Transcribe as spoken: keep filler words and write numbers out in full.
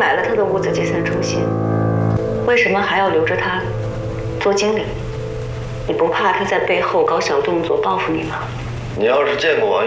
买了他的物资结算中心，为什么还要留着他做经理？你不怕他在背后搞小动作报复你吗？ 你要是见过王